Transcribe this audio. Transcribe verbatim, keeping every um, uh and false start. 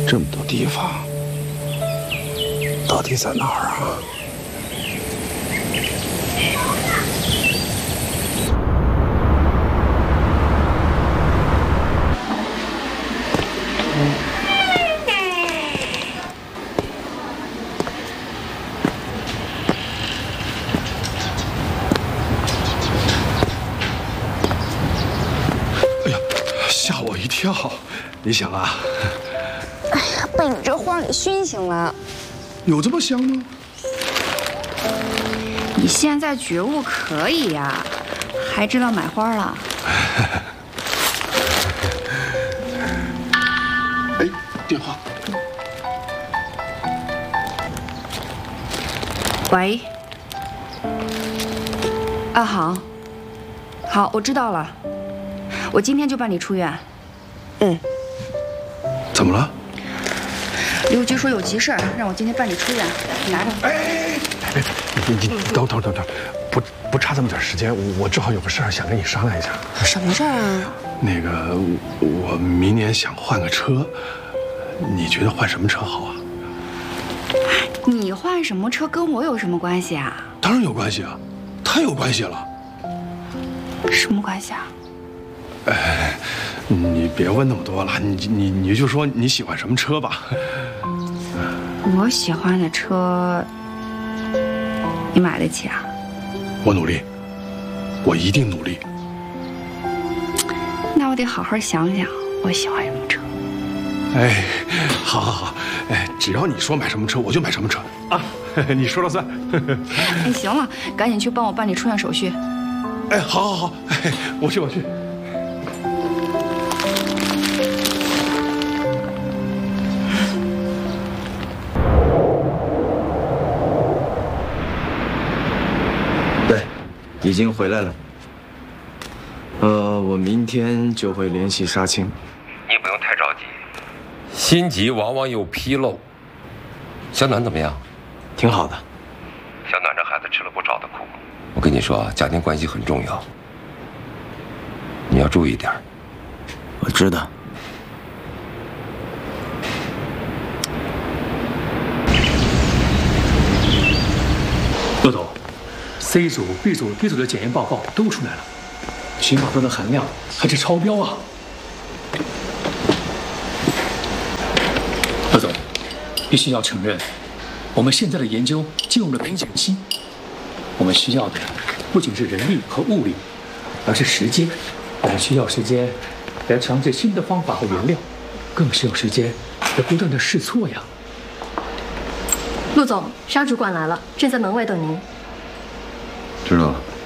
这么多地方，到底在哪儿啊？哎呀，吓我一跳！你醒了？ 哎呀，被你这花给熏醒了。 有这么香吗？ 你现在觉悟可以呀，还知道买花了。 哎，电话。 喂。啊，好，好，我知道了，我今天就办理出院。嗯。 怎么了？ 刘局说有急事儿，让我今天办理出院，你拿着。 哎哎哎，你你你等等等等，不不差这么点时间，我我正好有个事儿想跟你商量一下。 什么事儿啊？ 那个，我明年想换个车，你觉得换什么车好啊？ 你换什么车跟我有什么关系啊？ 当然有关系啊，太有关系了。 什么关系啊？ 哎，你别问那么多了，你你你就说你喜欢什么车吧。 我喜欢的车，你买得起啊？ 我努力，我一定努力。 那我得好好想想，我喜欢什么车。 哎，好好好，哎，只要你说买什么车，我就买什么车啊！你说了算。 哎，行了，赶紧去帮我办理出院手续。 哎，好好好，哎，我去我去。 对，已经回来了。呃，我明天就会联系沙青。 你不用太着急，心急往往有纰漏。小暖怎么样？ 挺好的。 小暖这孩子吃了不少的苦。我跟你说，家庭关系很重要，你要注意点。 我知道。 陆总 ，C 组、B 组、D 组的检验报告都出来了，氰化端的含量还是超标啊！陆总，必须要承认，我们现在的研究进入了瓶颈期。我们需要的不仅是人力和物力，而是时间。我们需要时间来尝试新的方法和原料，更需要时间来不断的试错呀。 陆总，沙主管来了，正在门外等您。 知道了。